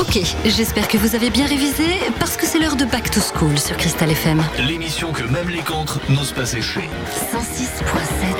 Ok, j'espère que vous avez bien révisé, parce que c'est l'heure de Back to School sur Cristal FM. L'émission que même les cancres n'osent pas sécher. 106.7.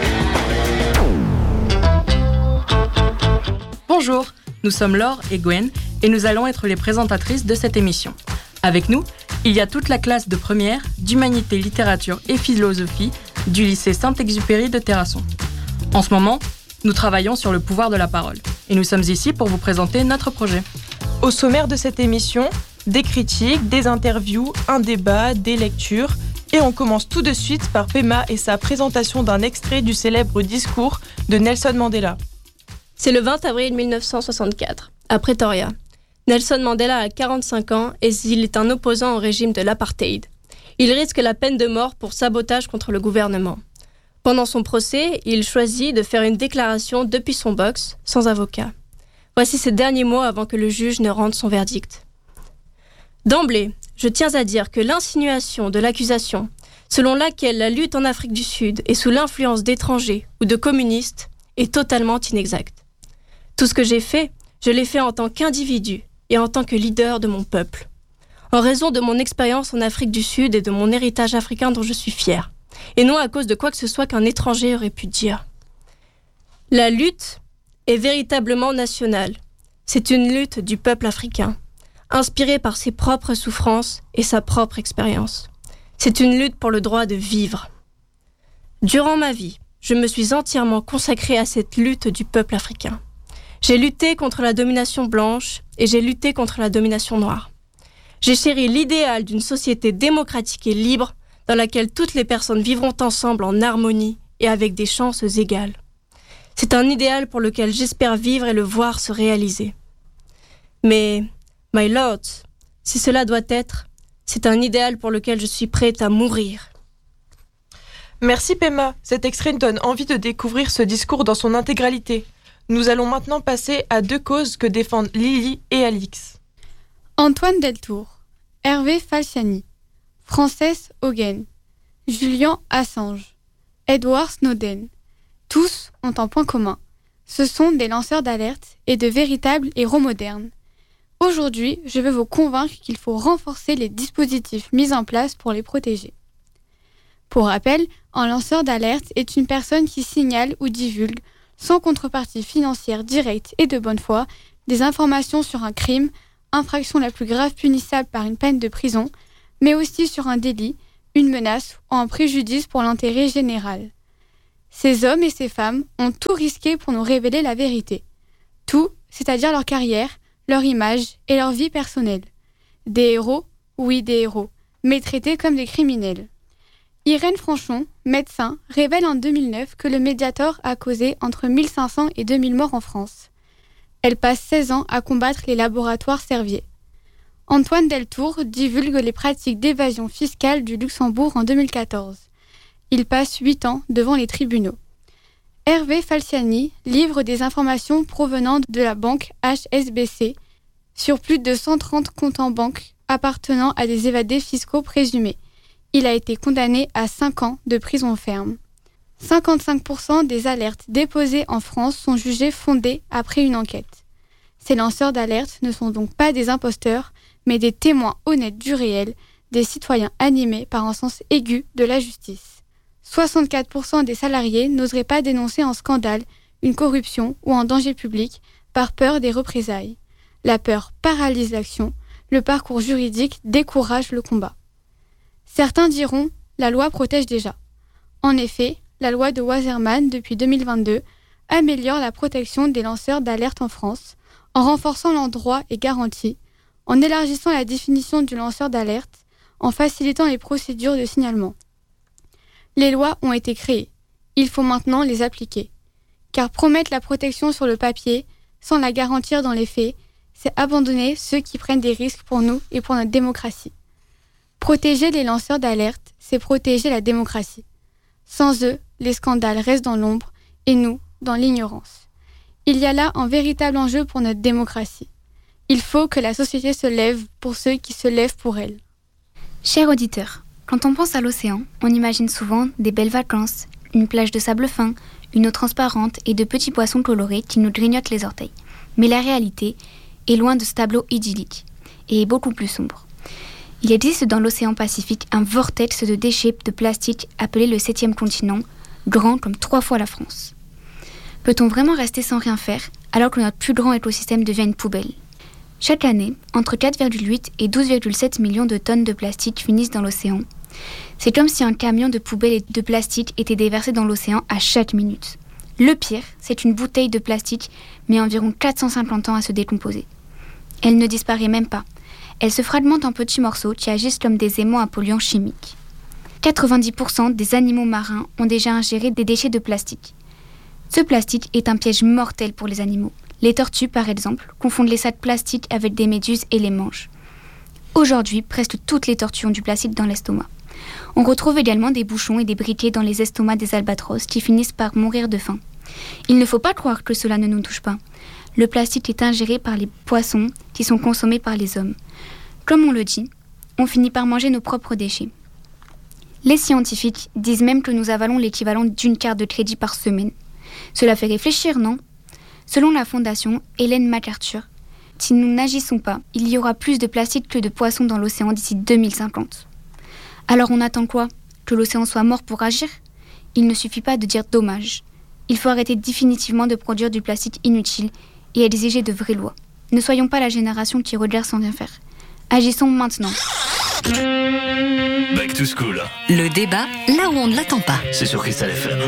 Bonjour, nous sommes Laure et Gwen et nous allons être les présentatrices de cette émission. Avec nous, il y a toute la classe de première d'Humanité, Littérature et Philosophie du lycée Saint-Exupéry de Terrasson. En ce moment, nous travaillons sur le pouvoir de la parole et nous sommes ici pour vous présenter notre projet. Au sommaire de cette émission, des critiques, des interviews, un débat, des lectures. Et on commence tout de suite par Pema et sa présentation d'un extrait du célèbre discours de Nelson Mandela. C'est le 20 avril 1964, à Pretoria. Nelson Mandela a 45 ans et il est un opposant au régime de l'apartheid. Il risque la peine de mort pour sabotage contre le gouvernement. Pendant son procès, il choisit de faire une déclaration depuis son box, sans avocat. Voici ses derniers mots avant que le juge ne rende son verdict. D'emblée, je tiens à dire que l'insinuation de l'accusation, selon laquelle la lutte en Afrique du Sud est sous l'influence d'étrangers ou de communistes, est totalement inexacte. Tout ce que j'ai fait, je l'ai fait en tant qu'individu et en tant que leader de mon peuple, en raison de mon expérience en Afrique du Sud et de mon héritage africain dont je suis fière, et non à cause de quoi que ce soit qu'un étranger aurait pu dire. La lutte est véritablement nationale. C'est une lutte du peuple africain, inspirée par ses propres souffrances et sa propre expérience. C'est une lutte pour le droit de vivre. Durant ma vie, je me suis entièrement consacrée à cette lutte du peuple africain. J'ai lutté contre la domination blanche et j'ai lutté contre la domination noire. J'ai chéri l'idéal d'une société démocratique et libre dans laquelle toutes les personnes vivront ensemble en harmonie et avec des chances égales. C'est un idéal pour lequel j'espère vivre et le voir se réaliser. Mais, my lord, si cela doit être, c'est un idéal pour lequel je suis prête à mourir. Merci Pema, cet extrait nous donne envie de découvrir ce discours dans son intégralité. Nous allons maintenant passer à deux causes que défendent Lily et Alix. Antoine Deltour, Hervé Falciani, Frances Haugen, Julian Assange, Edward Snowden. Tous ont un point commun. Ce sont des lanceurs d'alerte et de véritables héros modernes. Aujourd'hui, je veux vous convaincre qu'il faut renforcer les dispositifs mis en place pour les protéger. Pour rappel, un lanceur d'alerte est une personne qui signale ou divulgue, sans contrepartie financière directe et de bonne foi, des informations sur un crime, infraction la plus grave punissable par une peine de prison, mais aussi sur un délit, une menace ou un préjudice pour l'intérêt général. Ces hommes et ces femmes ont tout risqué pour nous révéler la vérité. Tout, c'est-à-dire leur carrière, leur image et leur vie personnelle. Des héros, oui des héros, mais traités comme des criminels. Irène Franchon, médecin, révèle en 2009 que le Mediator a causé entre 1500 et 2000 morts en France. Elle passe 16 ans à combattre les laboratoires Servier. Antoine Deltour divulgue les pratiques d'évasion fiscale du Luxembourg en 2014. Il passe 8 ans devant les tribunaux. Hervé Falciani livre des informations provenant de la banque HSBC sur plus de 130 comptes en banque appartenant à des évadés fiscaux présumés. Il a été condamné à 5 ans de prison ferme. 55% des alertes déposées en France sont jugées fondées après une enquête. Ces lanceurs d'alerte ne sont donc pas des imposteurs, mais des témoins honnêtes du réel, des citoyens animés par un sens aigu de la justice. 64% des salariés n'oseraient pas dénoncer un scandale, une corruption ou un danger public par peur des représailles. La peur paralyse l'action, le parcours juridique décourage le combat. Certains diront « la loi protège déjà ». En effet, la loi de Waserman depuis 2022 améliore la protection des lanceurs d'alerte en France en renforçant leurs droits et garanties, en élargissant la définition du lanceur d'alerte, en facilitant les procédures de signalement. Les lois ont été créées. Il faut maintenant les appliquer. Car promettre la protection sur le papier, sans la garantir dans les faits, c'est abandonner ceux qui prennent des risques pour nous et pour notre démocratie. Protéger les lanceurs d'alerte, c'est protéger la démocratie. Sans eux, les scandales restent dans l'ombre et nous, dans l'ignorance. Il y a là un véritable enjeu pour notre démocratie. Il faut que la société se lève pour ceux qui se lèvent pour elle. Chers auditeurs, quand on pense à l'océan, on imagine souvent des belles vacances, une plage de sable fin, une eau transparente et de petits poissons colorés qui nous grignotent les orteils. Mais la réalité est loin de ce tableau idyllique et est beaucoup plus sombre. Il existe dans l'océan Pacifique un vortex de déchets de plastique appelé le 7e continent, grand comme 3 fois la France. Peut-on vraiment rester sans rien faire alors que notre plus grand écosystème devient une poubelle ? Chaque année, entre 4,8 et 12,7 millions de tonnes de plastique finissent dans l'océan. C'est comme si un camion de poubelles et de plastique était déversé dans l'océan à chaque minute. Le pire, c'est qu'une bouteille de plastique met environ 450 ans à se décomposer. Elle ne disparaît même pas. Elle se fragmente en petits morceaux qui agissent comme des aimants à polluants chimiques. 90% des animaux marins ont déjà ingéré des déchets de plastique. Ce plastique est un piège mortel pour les animaux. Les tortues, par exemple, confondent les sacs plastiques avec des méduses et les mangent. Aujourd'hui, presque toutes les tortues ont du plastique dans l'estomac. On retrouve également des bouchons et des briquets dans les estomacs des albatros qui finissent par mourir de faim. Il ne faut pas croire que cela ne nous touche pas. Le plastique est ingéré par les poissons qui sont consommés par les hommes. Comme on le dit, on finit par manger nos propres déchets. Les scientifiques disent même que nous avalons l'équivalent d'une carte de crédit par semaine. Cela fait réfléchir, non ? Selon la fondation Ellen MacArthur, si nous n'agissons pas, il y aura plus de plastique que de poissons dans l'océan d'ici 2050. Alors on attend quoi ? Que l'océan soit mort pour agir ? Il ne suffit pas de dire dommage. Il faut arrêter définitivement de produire du plastique inutile et exiger de vraies lois. Ne soyons pas la génération qui regarde sans rien faire. Agissons maintenant. Back to School. Le débat, là où on ne l'attend pas. C'est sur Cristal FM.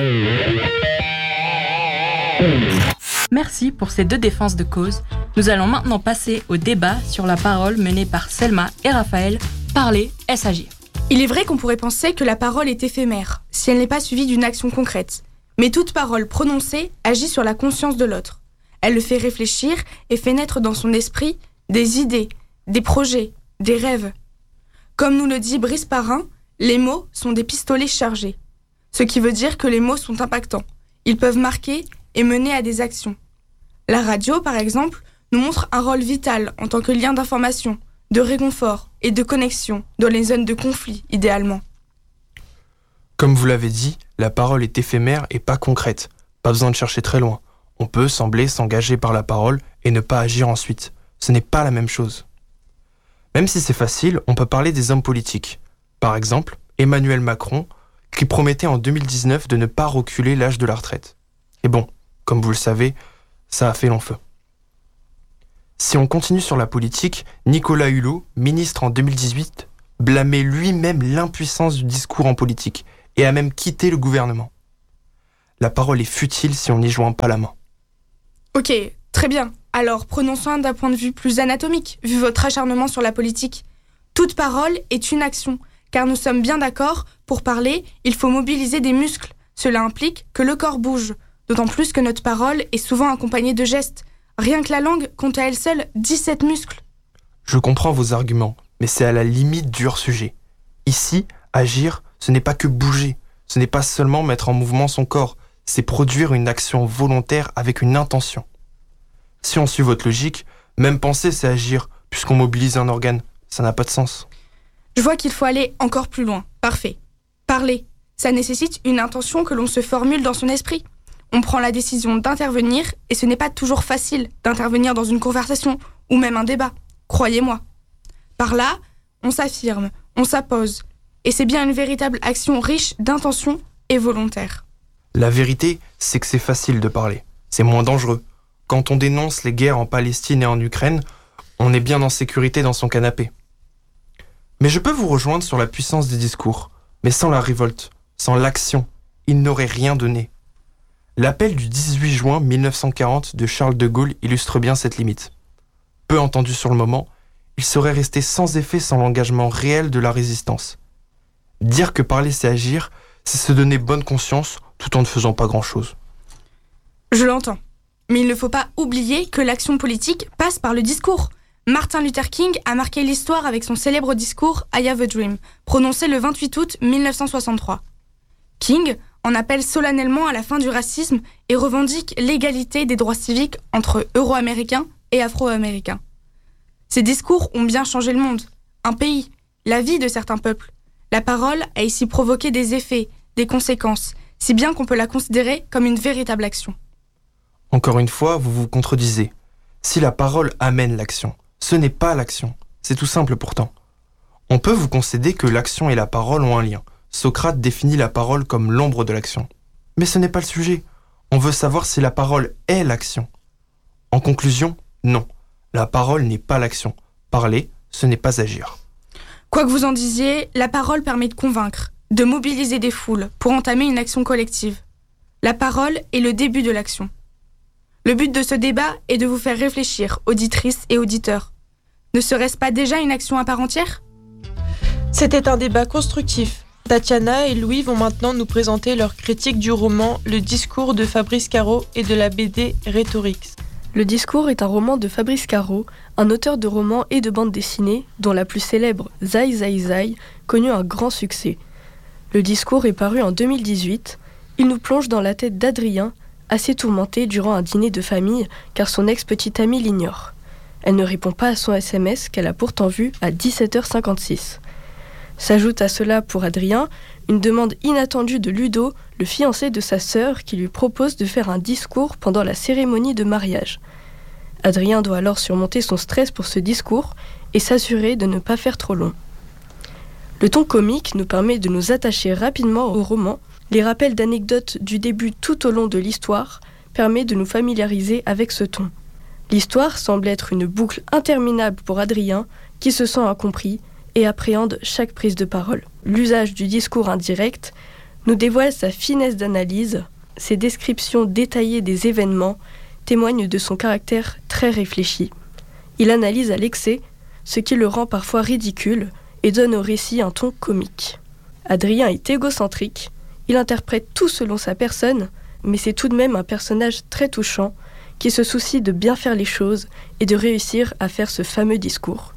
Merci pour ces 2 défenses de cause. Nous allons maintenant passer au débat sur la parole menée par Selma et Raphaël. Parler, est-ce agir ? Il est vrai qu'on pourrait penser que la parole est éphémère, si elle n'est pas suivie d'une action concrète. Mais toute parole prononcée agit sur la conscience de l'autre. Elle le fait réfléchir et fait naître dans son esprit des idées, des projets, des rêves. Comme nous le dit Brice Parrain, les mots sont des pistolets chargés. Ce qui veut dire que les mots sont impactants. Ils peuvent marquer et mener à des actions. La radio, par exemple, nous montre un rôle vital en tant que lien d'information, de réconfort et de connexion dans les zones de conflit, idéalement. Comme vous l'avez dit, la parole est éphémère et pas concrète. Pas besoin de chercher très loin. On peut sembler s'engager par la parole et ne pas agir ensuite. Ce n'est pas la même chose. Même si c'est facile, on peut parler des hommes politiques. Par exemple, Emmanuel Macron, qui promettait en 2019 de ne pas reculer l'âge de la retraite. Et bon, comme vous le savez, ça a fait long feu. Si on continue sur la politique, Nicolas Hulot, ministre en 2018, blâmait lui-même l'impuissance du discours en politique et a même quitté le gouvernement. La parole est futile si on n'y joint pas la main. Ok, très bien. Alors prenons soin d'un point de vue plus anatomique, vu votre acharnement sur la politique. Toute parole est une action, car nous sommes bien d'accord, pour parler, il faut mobiliser des muscles. Cela implique que le corps bouge, d'autant plus que notre parole est souvent accompagnée de gestes. Rien que la langue compte à elle seule 17 muscles. Je comprends vos arguments, mais c'est à la limite du hors-sujet. Ici, agir, ce n'est pas que bouger. Ce n'est pas seulement mettre en mouvement son corps, c'est produire une action volontaire avec une intention. Si on suit votre logique, même penser, c'est agir, puisqu'on mobilise un organe. Ça n'a pas de sens. Je vois qu'il faut aller encore plus loin. Parfait. Parler, ça nécessite une intention que l'on se formule dans son esprit. On prend la décision d'intervenir et ce n'est pas toujours facile d'intervenir dans une conversation ou même un débat. Croyez-moi. Par là, on s'affirme, on s'appose. Et c'est bien une véritable action riche d'intention et volontaire. La vérité, c'est que c'est facile de parler. C'est moins dangereux. Quand on dénonce les guerres en Palestine et en Ukraine, on est bien en sécurité dans son canapé. Mais je peux vous rejoindre sur la puissance des discours. Mais sans la révolte, sans l'action, il n'aurait rien donné. L'appel du 18 juin 1940 de Charles de Gaulle illustre bien cette limite. Peu entendu sur le moment, il serait resté sans effet sans l'engagement réel de la résistance. Dire que parler c'est agir, c'est se donner bonne conscience tout en ne faisant pas grand-chose. Je l'entends. Mais il ne faut pas oublier que l'action politique passe par le discours. Martin Luther King a marqué l'histoire avec son célèbre discours « I Have a Dream », prononcé le 28 août 1963. King en appelle solennellement à la fin du racisme et revendique l'égalité des droits civiques entre Euro-Américains et Afro-Américains. Ces discours ont bien changé le monde, un pays, la vie de certains peuples. La parole a ici provoqué des effets, des conséquences, si bien qu'on peut la considérer comme une véritable action. Encore une fois, vous vous contredisez. Si la parole amène l'action, ce n'est pas l'action. C'est tout simple pourtant. On peut vous concéder que l'action et la parole ont un lien. Socrate définit la parole comme l'ombre de l'action. Mais ce n'est pas le sujet. On veut savoir si la parole est l'action. En conclusion, non. La parole n'est pas l'action. Parler, ce n'est pas agir. Quoi que vous en disiez, la parole permet de convaincre, de mobiliser des foules pour entamer une action collective. La parole est le début de l'action. Le but de ce débat est de vous faire réfléchir, auditrices et auditeurs. Ne serait-ce pas déjà une action à part entière ? C'était un débat constructif. Tatiana et Louis vont maintenant nous présenter leur critique du roman Le discours de Fabrice Caro et de la BD Rhétorix. Le discours est un roman de Fabrice Caro, un auteur de romans et de bandes dessinées, dont la plus célèbre, Zai Zai Zai, connut un grand succès. Le discours est paru en 2018. Il nous plonge dans la tête d'Adrien, assez tourmenté durant un dîner de famille, car son ex-petite amie l'ignore. Elle ne répond pas à son SMS qu'elle a pourtant vu à 17h56. S'ajoute à cela, pour Adrien, une demande inattendue de Ludo, le fiancé de sa sœur, qui lui propose de faire un discours pendant la cérémonie de mariage. Adrien doit alors surmonter son stress pour ce discours et s'assurer de ne pas faire trop long. Le ton comique nous permet de nous attacher rapidement au roman. Les rappels d'anecdotes du début tout au long de l'histoire permettent de nous familiariser avec ce ton. L'histoire semble être une boucle interminable pour Adrien, qui se sent incompris et appréhende chaque prise de parole. L'usage du discours indirect nous dévoile sa finesse d'analyse. Ses descriptions détaillées des événements témoignent de son caractère très réfléchi. Il analyse à l'excès, ce qui le rend parfois ridicule et donne au récit un ton comique. Adrien est égocentrique, il interprète tout selon sa personne, mais c'est tout de même un personnage très touchant qui se soucie de bien faire les choses et de réussir à faire ce fameux discours.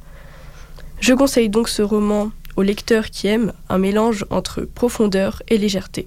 Je conseille donc ce roman aux lecteurs qui aiment un mélange entre profondeur et légèreté.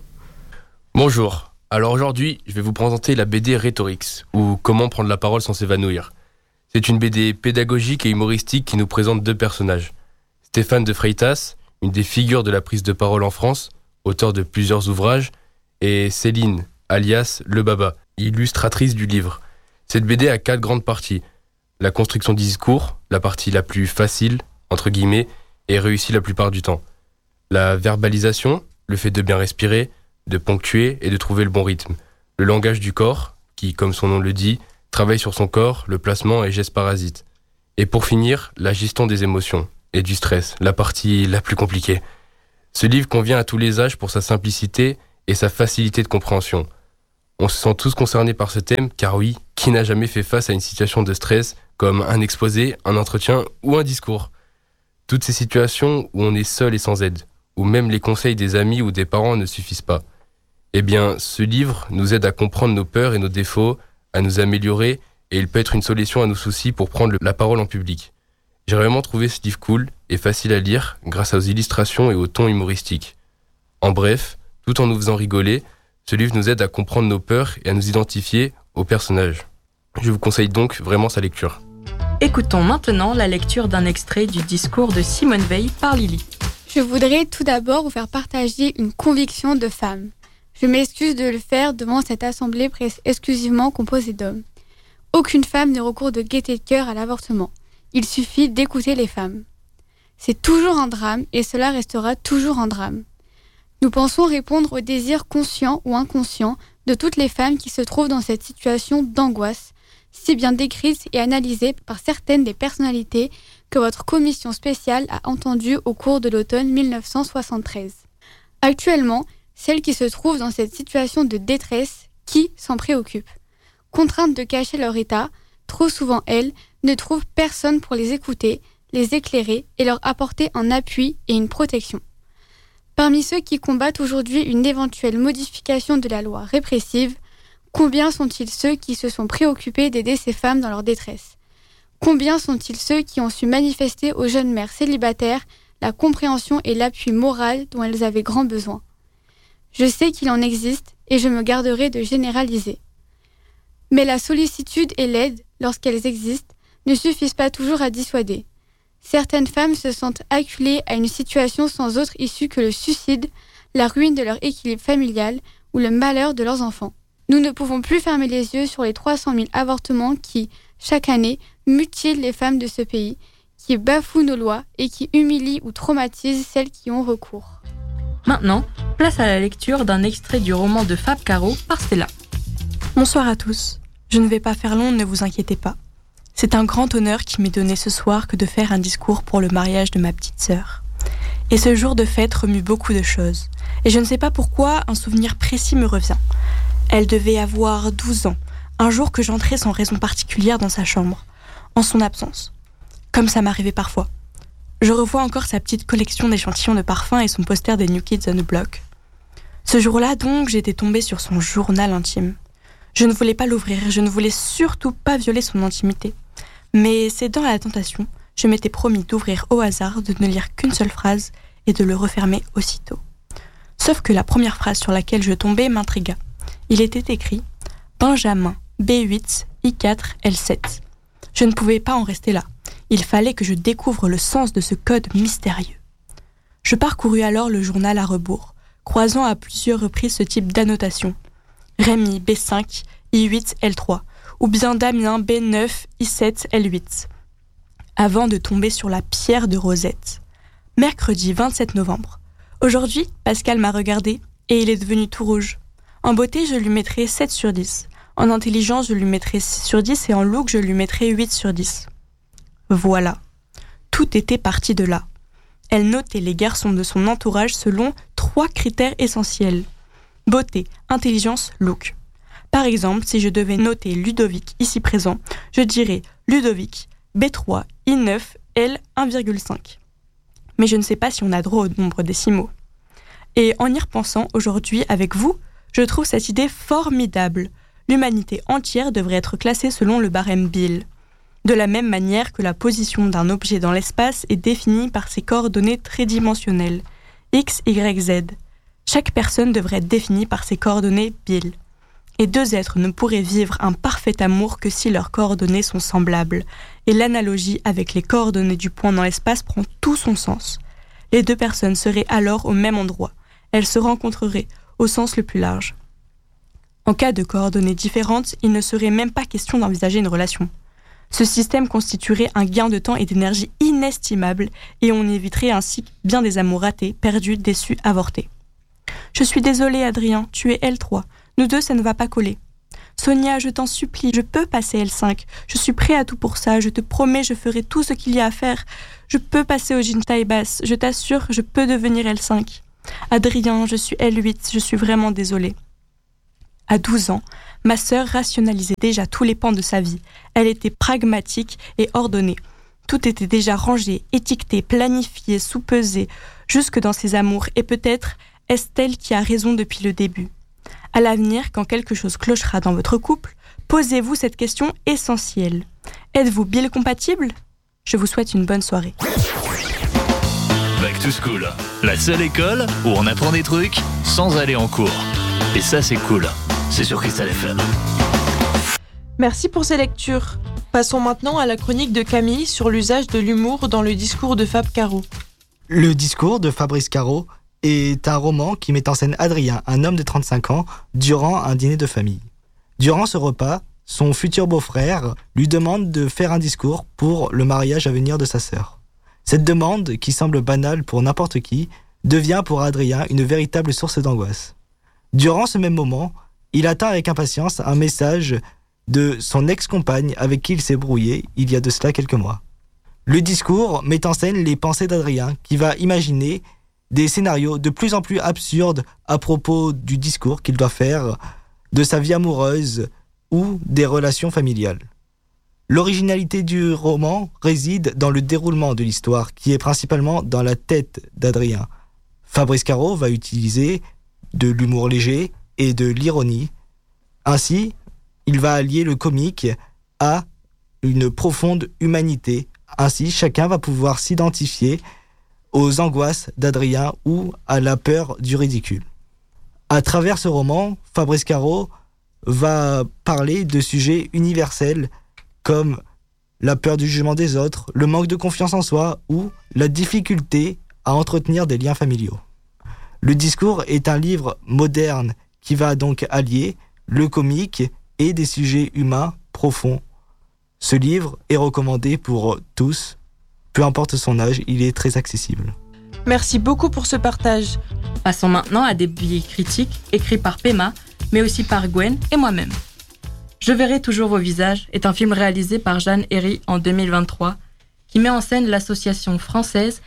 Bonjour, alors aujourd'hui je vais vous présenter la BD Rhétorix, ou Comment prendre la parole sans s'évanouir. C'est une BD pédagogique et humoristique qui nous présente deux personnages. Stéphane de Freitas, une des figures de la prise de parole en France, auteur de plusieurs ouvrages, et Céline, alias Le Baba, illustratrice du livre. Cette BD a 4 grandes parties. La construction du discours, la partie la plus facile, entre guillemets, et réussie la plupart du temps. La verbalisation, le fait de bien respirer, de ponctuer et de trouver le bon rythme. Le langage du corps, qui, comme son nom le dit, travaille sur son corps, le placement et gestes parasites. Et pour finir, la gestion des émotions et du stress, la partie la plus compliquée. Ce livre convient à tous les âges pour sa simplicité et sa facilité de compréhension. On se sent tous concernés par ce thème, car oui, qui n'a jamais fait face à une situation de stress, comme un exposé, un entretien ou un discours ? Toutes ces situations où on est seul et sans aide, où même les conseils des amis ou des parents ne suffisent pas. Eh bien, ce livre nous aide à comprendre nos peurs et nos défauts, à nous améliorer, et il peut être une solution à nos soucis pour prendre la parole en public. J'ai vraiment trouvé ce livre cool et facile à lire grâce aux illustrations et au ton humoristique. En bref, tout en nous faisant rigoler, ce livre nous aide à comprendre nos peurs et à nous identifier aux personnages. Je vous conseille donc vraiment sa lecture. Écoutons maintenant la lecture d'un extrait du discours de Simone Veil par Lily. Je voudrais tout d'abord vous faire partager une conviction de femme. Je m'excuse de le faire devant cette assemblée presque exclusivement composée d'hommes. Aucune femme ne recourt de gaieté de cœur à l'avortement. Il suffit d'écouter les femmes. C'est toujours un drame et cela restera toujours un drame. Nous pensons répondre aux désirs conscients ou inconscients de toutes les femmes qui se trouvent dans cette situation d'angoisse, si bien décrite et analysée par certaines des personnalités que votre commission spéciale a entendues au cours de l'automne 1973. Actuellement, celles qui se trouvent dans cette situation de détresse, qui s'en préoccupent ? Contraintes de cacher leur état, trop souvent elles ne trouvent personne pour les écouter, les éclairer et leur apporter un appui et une protection. Parmi ceux qui combattent aujourd'hui une éventuelle modification de la loi répressive, combien sont-ils ceux qui se sont préoccupés d'aider ces femmes dans leur détresse ? Combien sont-ils ceux qui ont su manifester aux jeunes mères célibataires la compréhension et l'appui moral dont elles avaient grand besoin ? Je sais qu'il en existe et je me garderai de généraliser. Mais la sollicitude et l'aide, lorsqu'elles existent, ne suffisent pas toujours à dissuader. Certaines femmes se sentent acculées à une situation sans autre issue que le suicide, la ruine de leur équilibre familial ou le malheur de leurs enfants. Nous ne pouvons plus fermer les yeux sur les 300 000 avortements qui, chaque année, mutilent les femmes de ce pays, qui bafouent nos lois et qui humilient ou traumatisent celles qui ont recours. Maintenant, place à la lecture d'un extrait du roman de Fab Caro par Stella. Bonsoir à tous. Je ne vais pas faire long, ne vous inquiétez pas. C'est un grand honneur qui m'est donné ce soir que de faire un discours pour le mariage de ma petite sœur. Et ce jour de fête remue beaucoup de choses. Et je ne sais pas pourquoi, un souvenir précis me revient. Elle devait avoir 12 ans, un jour que j'entrais sans raison particulière dans sa chambre, en son absence. Comme ça m'arrivait parfois. Je revois encore sa petite collection d'échantillons de parfums et son poster des New Kids on the Block. Ce jour-là, donc, j'étais tombée sur son journal intime. Je ne voulais pas l'ouvrir, je ne voulais surtout pas violer son intimité. Mais cédant à la tentation, je m'étais promis d'ouvrir au hasard, de ne lire qu'une seule phrase et de le refermer aussitôt. Sauf que la première phrase sur laquelle je tombais m'intrigua. Il était écrit « Benjamin, B8, I4, L7 ». Je ne pouvais pas en rester là. Il fallait que je découvre le sens de ce code mystérieux. Je parcourus alors le journal à rebours, croisant à plusieurs reprises ce type d'annotation. Rémi, B5, I8, L3, ou bien Damien, B9, I7, L8. Avant de tomber sur la pierre de Rosette. Mercredi 27 novembre. Aujourd'hui, Pascal m'a regardé et il est devenu tout rouge. En beauté, je lui mettrai 7 sur 10. En intelligence, je lui mettrai 6 sur 10 et en look, je lui mettrai 8 sur 10. Voilà. Tout était parti de là. Elle notait les garçons de son entourage selon 3 critères essentiels. Beauté, intelligence, look. Par exemple, si je devais noter Ludovic ici présent, je dirais Ludovic, B3, I9, L 1,5. Mais je ne sais pas si on a droit au nombre décimaux. Et en y repensant aujourd'hui avec vous, je trouve cette idée formidable. L'humanité entière devrait être classée selon le barème Bill. De la même manière que la position d'un objet dans l'espace est définie par ses coordonnées tridimensionnelles, X, Y, Z. Chaque personne devrait être définie par ses coordonnées Bill. Et 2 êtres ne pourraient vivre un parfait amour que si leurs coordonnées sont semblables. Et l'analogie avec les coordonnées du point dans l'espace prend tout son sens. Les 2 personnes seraient alors au même endroit. Elles se rencontreraient, au sens le plus large. En cas de coordonnées différentes, il ne serait même pas question d'envisager une relation. Ce système constituerait un gain de temps et d'énergie inestimable et on éviterait ainsi bien des amours ratés, perdus, déçus, avortés. Je suis désolée, Adrien, tu es L3. Nous 2, ça ne va pas coller. Sonia, je t'en supplie, je peux passer L5. Je suis prêt à tout pour ça, je te promets, je ferai tout ce qu'il y a à faire. Je peux passer au jean taille basse, je t'assure, je peux devenir L5. Adrien, je suis L8, je suis vraiment désolée. À 12 ans, ma sœur rationalisait déjà tous les pans de sa vie. Elle était pragmatique et ordonnée. Tout était déjà rangé, étiqueté, planifié, soupesé, jusque dans ses amours, et peut-être est-ce elle qui a raison depuis le début. À l'avenir, quand quelque chose clochera dans votre couple, posez-vous cette question essentielle. Êtes-vous Bill compatible ? Je vous souhaite une bonne soirée. Back to School, la seule école où on apprend des trucs sans aller en cours. Et ça, c'est cool. C'est sur Cristal FM. Merci pour ces lectures. Passons maintenant à la chronique de Camille sur l'usage de l'humour dans le discours de Fab Caro. Le discours de Fabrice Caro est un roman qui met en scène Adrien, un homme de 35 ans, durant un dîner de famille. Durant ce repas, son futur beau-frère lui demande de faire un discours pour le mariage à venir de sa sœur. Cette demande, qui semble banale pour n'importe qui, devient pour Adrien une véritable source d'angoisse. Durant ce même moment, il attend avec impatience un message de son ex-compagne avec qui il s'est brouillé il y a de cela quelques mois. Le discours met en scène les pensées d'Adrien qui va imaginer des scénarios de plus en plus absurdes à propos du discours qu'il doit faire, de sa vie amoureuse ou des relations familiales. L'originalité du roman réside dans le déroulement de l'histoire qui est principalement dans la tête d'Adrien. Fabrice Caro va utiliser de l'humour léger et de l'ironie. Ainsi, il va allier le comique à une profonde humanité. Ainsi, chacun va pouvoir s'identifier aux angoisses d'Adrien ou à la peur du ridicule. À travers ce roman, Fabrice Caro va parler de sujets universels comme la peur du jugement des autres, le manque de confiance en soi ou la difficulté à entretenir des liens familiaux. Le discours est un livre moderne qui va donc allier le comique et des sujets humains profonds. Ce livre est recommandé pour tous, peu importe son âge, il est très accessible. Merci beaucoup pour ce partage. Passons maintenant à des billets critiques écrits par Pema, mais aussi par Gwen et moi-même. Je verrai toujours vos visages est un film réalisé par Jeanne Herry en 2023 qui met en scène l'association française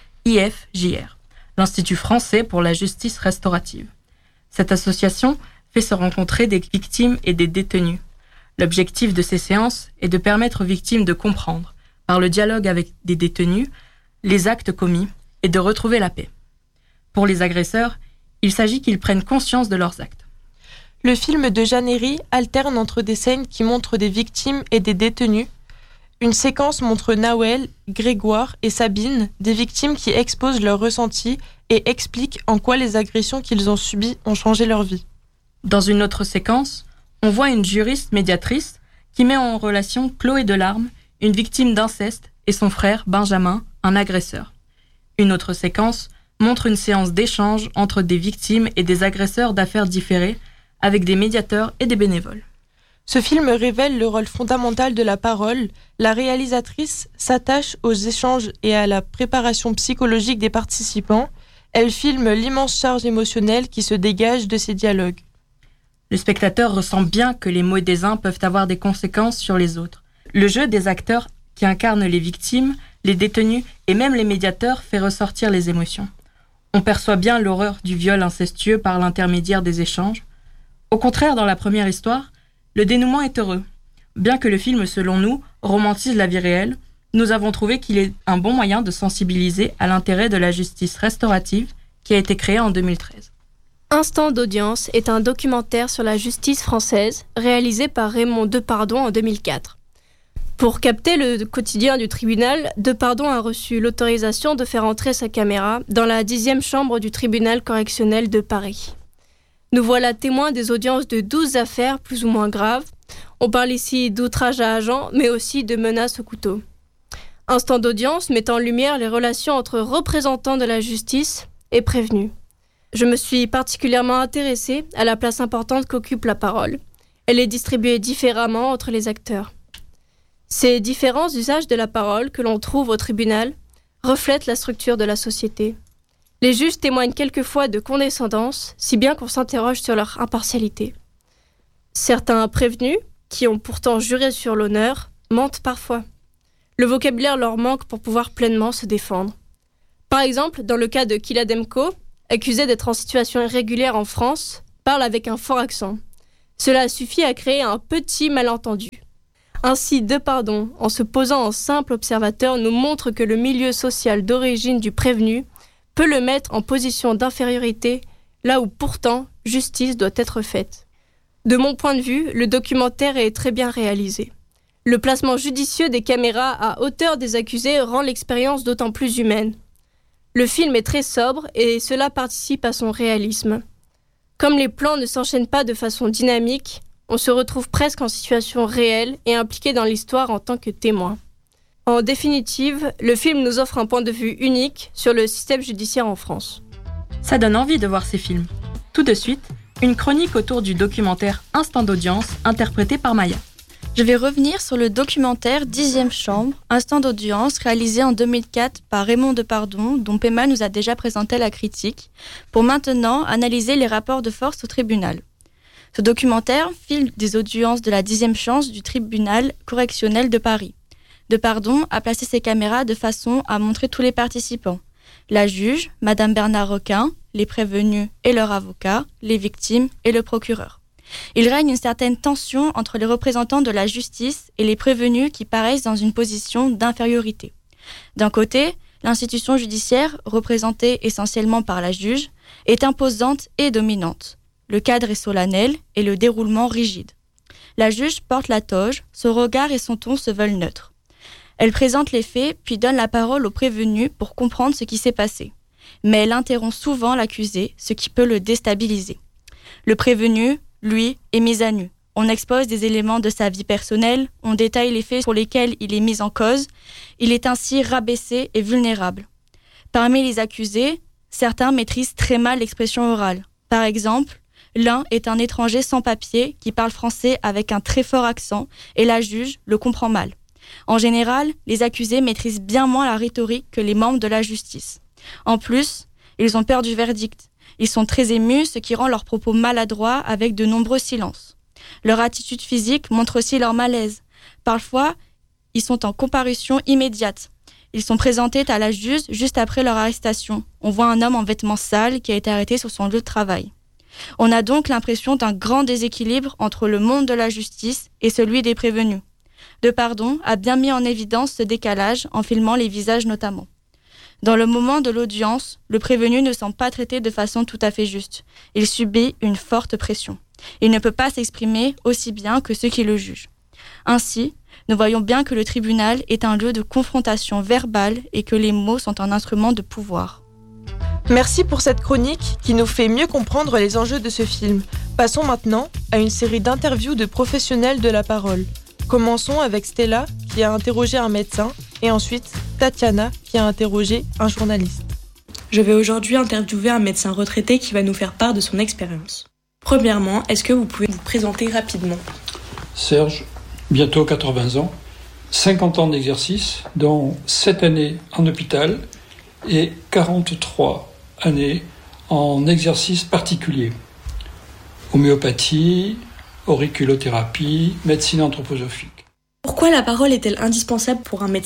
IFJR, l'Institut français pour la justice restaurative. Cette association fait se rencontrer des victimes et des détenus. L'objectif de ces séances est de permettre aux victimes de comprendre, par le dialogue avec des détenus, les actes commis et de retrouver la paix. Pour les agresseurs, il s'agit qu'ils prennent conscience de leurs actes. Le film de Jeanne Herry alterne entre des scènes qui montrent des victimes et des détenus. Une séquence montre Nawel, Grégoire et Sabine, des victimes qui exposent leurs ressentis et expliquent en quoi les agressions qu'ils ont subies ont changé leur vie. Dans une autre séquence, on voit une juriste médiatrice qui met en relation Chloé Delarme, une victime d'inceste, et son frère Benjamin, un agresseur. Une autre séquence montre une séance d'échange entre des victimes et des agresseurs d'affaires différées, avec des médiateurs et des bénévoles. Ce film révèle le rôle fondamental de la parole. La réalisatrice s'attache aux échanges et à la préparation psychologique des participants. Elle filme l'immense charge émotionnelle qui se dégage de ces dialogues. Le spectateur ressent bien que les mots des uns peuvent avoir des conséquences sur les autres. Le jeu des acteurs qui incarnent les victimes, les détenus et même les médiateurs fait ressortir les émotions. On perçoit bien l'horreur du viol incestueux par l'intermédiaire des échanges. Au contraire, dans la première histoire, le dénouement est heureux. Bien que le film, selon nous, romantise la vie réelle, nous avons trouvé qu'il est un bon moyen de sensibiliser à l'intérêt de la justice restaurative qui a été créée en 2013. Instant d'audience est un documentaire sur la justice française réalisé par Raymond Depardon en 2004. Pour capter le quotidien du tribunal, Depardon a reçu l'autorisation de faire entrer sa caméra dans la 10e chambre du tribunal correctionnel de Paris. Nous voilà témoins des audiences de 12 affaires plus ou moins graves. On parle ici d'outrage à agent, mais aussi de menaces au couteau. Instant d'audience met en lumière les relations entre représentants de la justice et prévenus. Je me suis particulièrement intéressée à la place importante qu'occupe la parole. Elle est distribuée différemment entre les acteurs. Ces différents usages de la parole que l'on trouve au tribunal reflètent la structure de la société. Les juges témoignent quelquefois de condescendance, si bien qu'on s'interroge sur leur impartialité. Certains prévenus, qui ont pourtant juré sur l'honneur, mentent parfois. Le vocabulaire leur manque pour pouvoir pleinement se défendre. Par exemple, dans le cas de Kyla Demko, accusée d'être en situation irrégulière en France, parle avec un fort accent. Cela suffit à créer un petit malentendu. Ainsi, Depardon, en se posant en simple observateur, nous montre que le milieu social d'origine du prévenu peut le mettre en position d'infériorité, là où pourtant justice doit être faite. De mon point de vue, le documentaire est très bien réalisé. Le placement judicieux des caméras à hauteur des accusés rend l'expérience d'autant plus humaine. Le film est très sobre et cela participe à son réalisme. Comme les plans ne s'enchaînent pas de façon dynamique, on se retrouve presque en situation réelle et impliqué dans l'histoire en tant que témoin. En définitive, le film nous offre un point de vue unique sur le système judiciaire en France. Ça donne envie de voir ces films. Tout de suite, une chronique autour du documentaire Instant d'audience, interprété par Maya. Je vais revenir sur le documentaire 10e chambre, Instant d'audience, réalisé en 2004 par Raymond Depardon, dont Pema nous a déjà présenté la critique, pour maintenant analyser les rapports de force au tribunal. Ce documentaire filme des audiences de la 10e chambre du tribunal correctionnel de Paris. Depardon a placé ses caméras de façon à montrer tous les participants. La juge, Madame Bernard Requin, les prévenus et leur avocat, les victimes et le procureur. Il règne une certaine tension entre les représentants de la justice et les prévenus qui paraissent dans une position d'infériorité. D'un côté, l'institution judiciaire, représentée essentiellement par la juge, est imposante et dominante. Le cadre est solennel et le déroulement rigide. La juge porte la toge, son regard et son ton se veulent neutres. Elle présente les faits, puis donne la parole au prévenu pour comprendre ce qui s'est passé. Mais elle interrompt souvent l'accusé, ce qui peut le déstabiliser. Le prévenu, lui, est mis à nu. On expose des éléments de sa vie personnelle, on détaille les faits pour lesquels il est mis en cause. Il est ainsi rabaissé et vulnérable. Parmi les accusés, certains maîtrisent très mal l'expression orale. Par exemple, l'un est un étranger sans papier qui parle français avec un très fort accent et la juge le comprend mal. En général, les accusés maîtrisent bien moins la rhétorique que les membres de la justice. En plus, ils ont peur du verdict. Ils sont très émus, ce qui rend leurs propos maladroits avec de nombreux silences. Leur attitude physique montre aussi leur malaise. Parfois, ils sont en comparution immédiate. Ils sont présentés à la juge juste après leur arrestation. On voit un homme en vêtements sales qui a été arrêté sur son lieu de travail. On a donc l'impression d'un grand déséquilibre entre le monde de la justice et celui des prévenus. Depardon a bien mis en évidence ce décalage en filmant les visages notamment. Dans le moment de l'audience, le prévenu ne semble pas traité de façon tout à fait juste. Il subit une forte pression. Il ne peut pas s'exprimer aussi bien que ceux qui le jugent. Ainsi, nous voyons bien que le tribunal est un lieu de confrontation verbale et que les mots sont un instrument de pouvoir. Merci pour cette chronique qui nous fait mieux comprendre les enjeux de ce film. Passons maintenant à une série d'interviews de professionnels de la parole. Commençons avec Stella qui a interrogé un médecin et ensuite Tatiana qui a interrogé un journaliste. Je vais aujourd'hui interviewer un médecin retraité qui va nous faire part de son expérience. Premièrement, est-ce que vous pouvez vous présenter rapidement ? Serge, bientôt 80 ans, 50 ans d'exercice, dont 7 années en hôpital et 43 années en exercice particulier. Homéopathie, auriculothérapie, médecine anthroposophique. Pourquoi la parole est-elle indispensable pour un médecin ?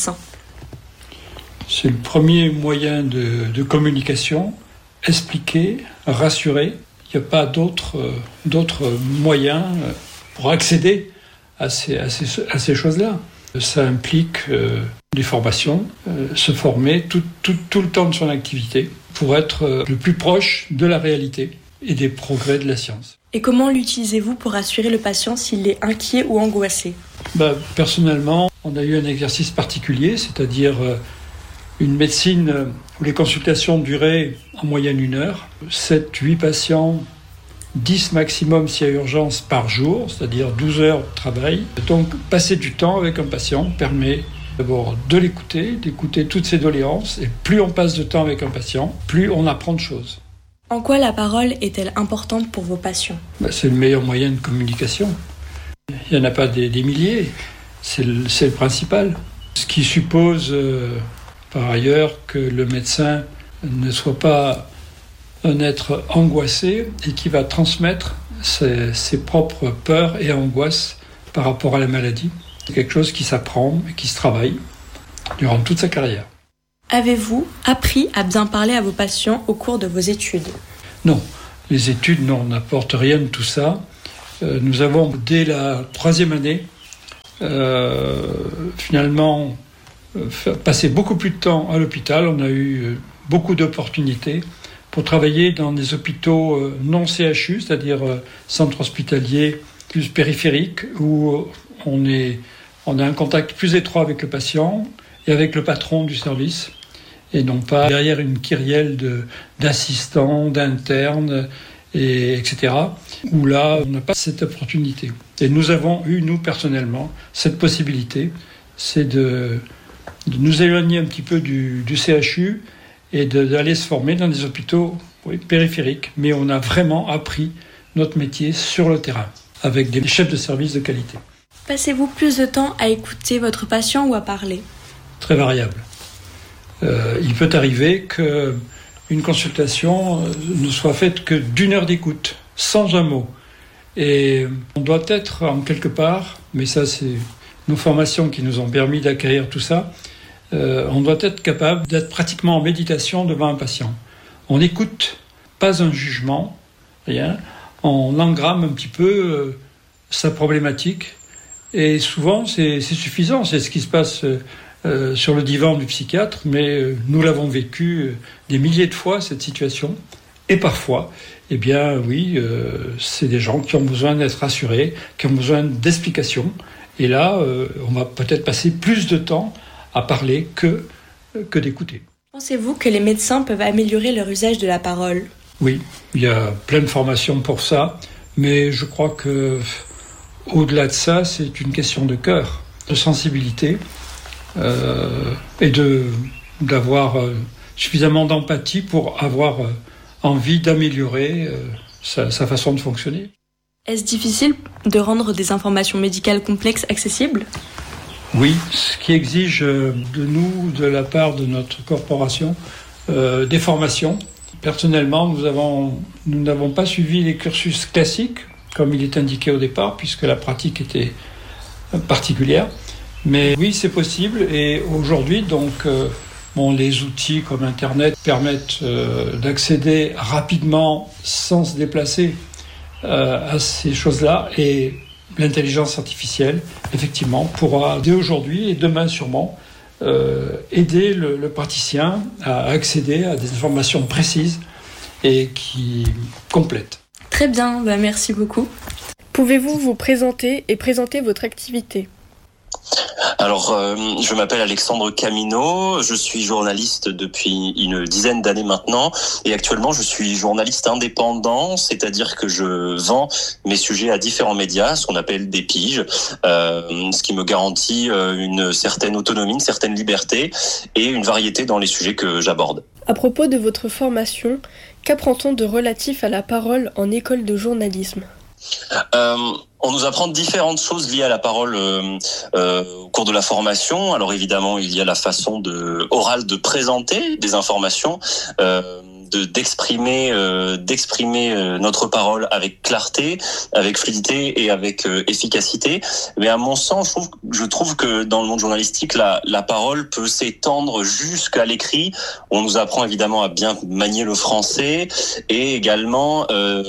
C'est le premier moyen de communication, expliquer, rassurer. Il n'y a pas d'autres moyens pour accéder à ces choses-là. Ça implique des formations, se former tout le temps de son activité pour être le plus proche de la réalité et des progrès de la science. Et comment l'utilisez-vous pour rassurer le patient s'il est inquiet ou angoissé ? Personnellement, on a eu un exercice particulier, c'est-à-dire une médecine où les consultations duraient en moyenne 1 heure, 7-8 patients, 10 maximum s'il y a urgence par jour, c'est-à-dire 12 heures de travail. Donc passer du temps avec un patient permet d'abord de l'écouter, d'écouter toutes ses doléances, et plus on passe de temps avec un patient, plus on apprend de choses. En quoi la parole est-elle importante pour vos patients ? C'est le meilleur moyen de communication. Il n'y en a pas des milliers, c'est le principal. Ce qui suppose par ailleurs que le médecin ne soit pas un être angoissé et qui va transmettre ses propres peurs et angoisses par rapport à la maladie. C'est quelque chose qui s'apprend et qui se travaille durant toute sa carrière. Avez-vous appris à bien parler à vos patients au cours de vos études ? Non, les études n'apportent rien de tout ça. Nous avons, dès la 3e année, finalement, passé beaucoup plus de temps à l'hôpital. On a eu beaucoup d'opportunités pour travailler dans des hôpitaux non CHU, c'est-à-dire centres hospitaliers plus périphériques, où on a un contact plus étroit avec le patient et avec le patron du service, et non pas derrière une kyrielle d'assistants, d'internes, etc., où là, on n'a pas cette opportunité. Et nous avons eu, nous, personnellement, cette possibilité, c'est de nous éloigner un petit peu du CHU et d'aller se former dans des hôpitaux périphériques. Mais on a vraiment appris notre métier sur le terrain, avec des chefs de service de qualité. Passez-vous plus de temps à écouter votre patient ou à parler ? Très variable. Il peut arriver qu'une consultation ne soit faite que d'1 heure d'écoute, sans un mot. Et on doit être, en quelque part, mais ça c'est nos formations qui nous ont permis d'acquérir tout ça, on doit être capable d'être pratiquement en méditation devant un patient. On n'écoute pas un jugement, rien. On engramme un petit peu sa problématique. Et souvent, c'est suffisant. C'est ce qui se passe sur le divan du psychiatre, mais nous l'avons vécu des milliers de fois, cette situation. Et parfois, eh bien oui, c'est des gens qui ont besoin d'être rassurés, qui ont besoin d'explications. Et là, on va peut-être passer plus de temps à parler que d'écouter. Pensez-vous que les médecins peuvent améliorer leur usage de la parole ? Oui, il y a plein de formations pour ça, mais je crois que au-delà de ça, c'est une question de cœur, de sensibilité et d'avoir suffisamment d'empathie pour avoir envie d'améliorer sa façon de fonctionner. Est-ce difficile de rendre des informations médicales complexes accessibles ? Oui, ce qui exige de nous, de la part de notre corporation, des formations. Personnellement, nous n'avons pas suivi les cursus classiques, comme il est indiqué au départ, puisque la pratique était particulière. Mais oui, c'est possible. Et aujourd'hui, donc, les outils comme Internet permettent d'accéder rapidement, sans se déplacer, à ces choses-là. Et l'intelligence artificielle, effectivement, pourra, dès aujourd'hui et demain sûrement, aider le praticien à accéder à des informations précises et qui complètent. Très bien, merci beaucoup. Pouvez-vous vous présenter et présenter votre activité ? Alors, je m'appelle Alexandre Camino, je suis journaliste depuis une dizaine d'années maintenant et actuellement je suis journaliste indépendant, c'est-à-dire que je vends mes sujets à différents médias, ce qu'on appelle des piges, ce qui me garantit une certaine autonomie, une certaine liberté et une variété dans les sujets que j'aborde. À propos de votre formation, qu'apprend-on de relatif à la parole en école de journalisme ? On nous apprend différentes choses liées à la parole au cours de la formation. Alors évidemment, il y a la façon orale de présenter des informations, d'exprimer notre parole avec clarté, avec fluidité et avec efficacité. Mais à mon sens, je trouve que dans le monde journalistique, la parole peut s'étendre jusqu'à l'écrit. On nous apprend évidemment à bien manier le français et également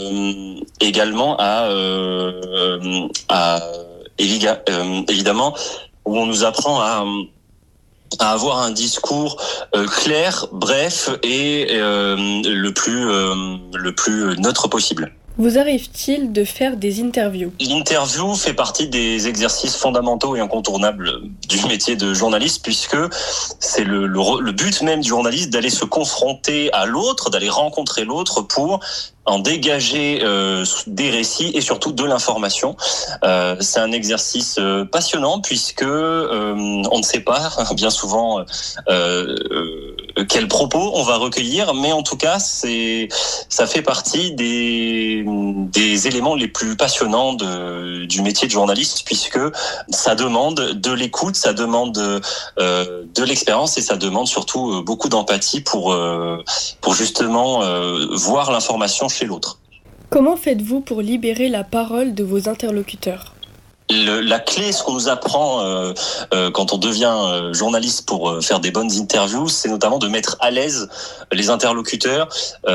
évidemment où on nous apprend à avoir un discours clair, bref et le plus neutre possible. Vous arrive-t-il de faire des interviews ? L'interview fait partie des exercices fondamentaux et incontournables du métier de journaliste puisque c'est le but même du journaliste d'aller se confronter à l'autre, d'aller rencontrer l'autre pour en dégager des récits et surtout de l'information. C'est un exercice passionnant puisque on ne sait pas bien souvent quels propos on va recueillir, mais en tout cas ça fait partie des éléments les plus passionnants du métier de journaliste puisque ça demande de l'écoute, ça demande de l'expérience et ça demande surtout beaucoup d'empathie pour justement voir l'information chez l'autre. Comment faites-vous pour libérer la parole de vos interlocuteurs ? La clé, ce qu'on nous apprend quand on devient journaliste pour faire des bonnes interviews, c'est notamment de mettre à l'aise les interlocuteurs,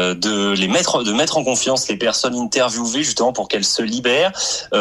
de mettre en confiance les personnes interviewées justement pour qu'elles se libèrent.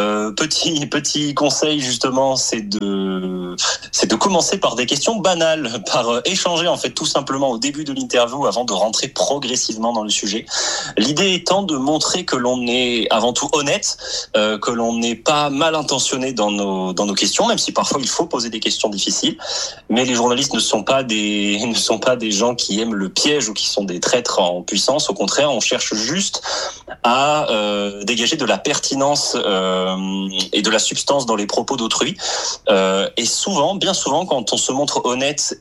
Petit conseil justement, c'est de commencer par des questions banales, par échanger en fait tout simplement au début de l'interview avant de rentrer progressivement dans le sujet. L'idée étant de montrer que l'on est avant tout honnête, que l'on n'est pas mal intentionné dans nos questions, même si parfois il faut poser des questions difficiles. Mais les journalistes ne sont pas des gens qui aiment le piège ou qui sont des traîtres en puissance. Au contraire, on cherche juste à dégager de la pertinence et de la substance dans les propos d'autrui. Et bien souvent, quand on se montre honnête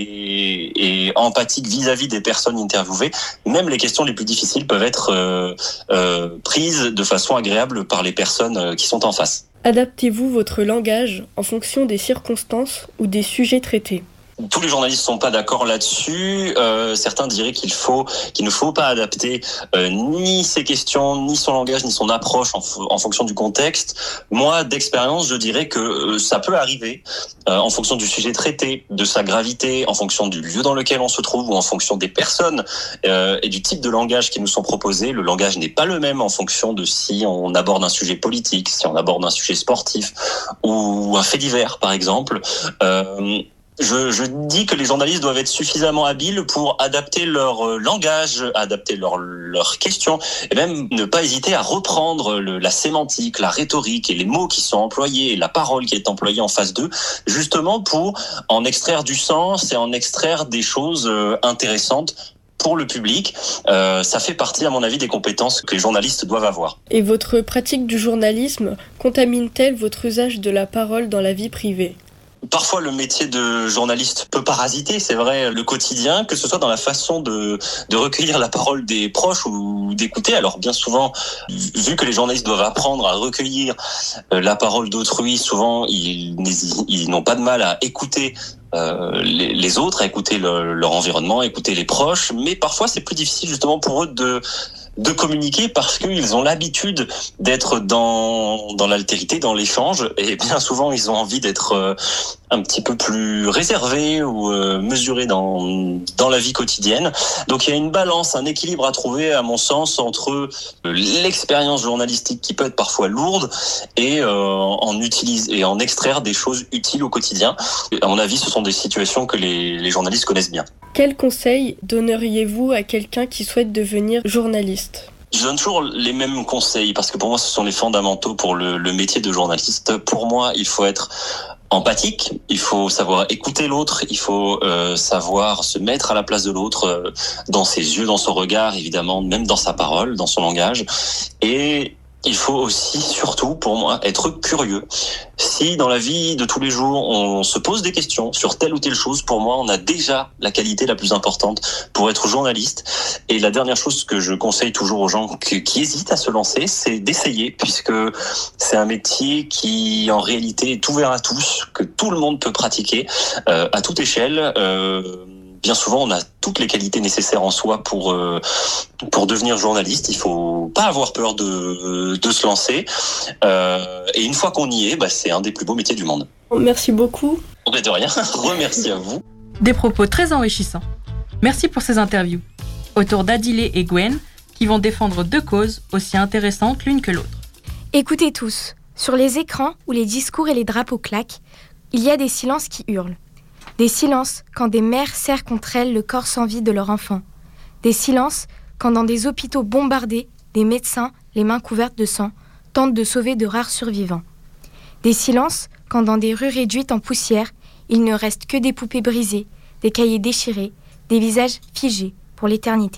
et empathique vis-à-vis des personnes interviewées, même les questions les plus difficiles peuvent être prises de façon agréable par les personnes qui sont en face. Adaptez-vous votre langage en fonction des circonstances ou des sujets traités ? Tous les journalistes ne sont pas d'accord là-dessus. Certains diraient qu'il ne faut pas adapter ni ses questions, ni son langage, ni son approche en fonction du contexte. Moi, d'expérience, je dirais que ça peut arriver en fonction du sujet traité, de sa gravité, en fonction du lieu dans lequel on se trouve ou en fonction des personnes et du type de langage qui nous sont proposés. Le langage n'est pas le même en fonction de si on aborde un sujet politique, si on aborde un sujet sportif ou un fait divers, par exemple. Je dis que les journalistes doivent être suffisamment habiles pour adapter leur langage, adapter leurs questions, et même ne pas hésiter à reprendre la sémantique, la rhétorique et les mots qui sont employés, et la parole qui est employée en face d'eux, justement pour en extraire du sens et en extraire des choses intéressantes pour le public. Ça fait partie, à mon avis, des compétences que les journalistes doivent avoir. Et votre pratique du journalisme contamine-t-elle votre usage de la parole dans la vie privée ? parfois le métier de journaliste peut parasiter, c'est vrai, le quotidien, que ce soit dans la façon de recueillir la parole des proches ou d'écouter. Alors bien souvent, vu que les journalistes doivent apprendre à recueillir la parole d'autrui, souvent ils n'ont pas de mal à écouter les autres, à écouter leur environnement, à écouter les proches, mais parfois c'est plus difficile justement pour eux de communiquer parce qu'ils ont l'habitude d'être dans l'altérité, dans l'échange, et bien souvent ils ont envie d'être un petit peu plus réservés ou mesurés dans la vie quotidienne. Donc il y a une balance, un équilibre à trouver à mon sens entre l'expérience journalistique qui peut être parfois lourde et en extraire des choses utiles au quotidien. À mon avis, ce sont des situations que les journalistes connaissent bien. Quels conseils donneriez-vous à quelqu'un qui souhaite devenir journaliste ? Je donne toujours les mêmes conseils parce que pour moi, ce sont les fondamentaux pour le métier de journaliste. Pour moi, il faut être empathique, il faut savoir écouter l'autre, il faut savoir se mettre à la place de l'autre, dans ses yeux, dans son regard, évidemment, même dans sa parole, dans son langage. Et il faut aussi, surtout, pour moi, être curieux. Si dans la vie de tous les jours, on se pose des questions sur telle ou telle chose, pour moi, on a déjà la qualité la plus importante pour être journaliste. Et la dernière chose que je conseille toujours aux gens qui hésitent à se lancer, c'est d'essayer, puisque c'est un métier qui, en réalité, est ouvert à tous, que tout le monde peut pratiquer, à toute échelle. Bien souvent, on a toutes les qualités nécessaires en soi pour devenir journaliste. Il faut pas avoir peur de se lancer. Et une fois qu'on y est, c'est un des plus beaux métiers du monde. Merci beaucoup. De rien. Remercie à vous. Des propos très enrichissants. Merci pour ces interviews. Autour d'Adilé et Gwen, qui vont défendre deux causes aussi intéressantes l'une que l'autre. Écoutez tous. Sur les écrans où les discours et les drapeaux claquent, il y a des silences qui hurlent. Des silences quand des mères serrent contre elles le corps sans vie de leur enfant. Des silences quand dans des hôpitaux bombardés, des médecins, les mains couvertes de sang, tentent de sauver de rares survivants. Des silences quand dans des rues réduites en poussière, il ne reste que des poupées brisées, des cahiers déchirés, des visages figés pour l'éternité.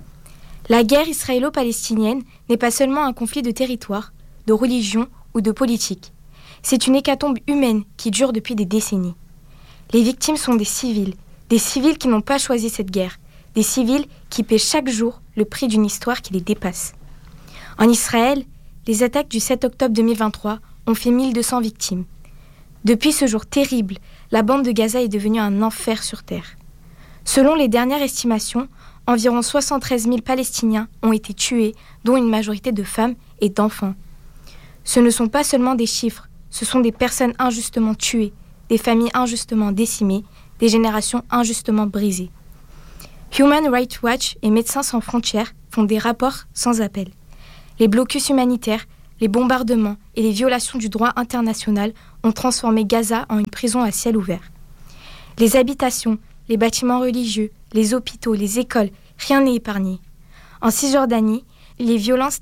La guerre israélo-palestinienne n'est pas seulement un conflit de territoire, de religion ou de politique. C'est une hécatombe humaine qui dure depuis des décennies. Les victimes sont des civils qui n'ont pas choisi cette guerre, des civils qui paient chaque jour le prix d'une histoire qui les dépasse. En Israël, les attaques du 7 octobre 2023 ont fait 1200 victimes. Depuis ce jour terrible, la bande de Gaza est devenue un enfer sur terre. Selon les dernières estimations, environ 73 000 Palestiniens ont été tués, dont une majorité de femmes et d'enfants. Ce ne sont pas seulement des chiffres, ce sont des personnes injustement tuées, des familles injustement décimées, des générations injustement brisées. Human Rights Watch et Médecins sans frontières font des rapports sans appel. Les blocus humanitaires, les bombardements et les violations du droit international ont transformé Gaza en une prison à ciel ouvert. Les habitations, les bâtiments religieux, les hôpitaux, les écoles, rien n'est épargné. En Cisjordanie, les violences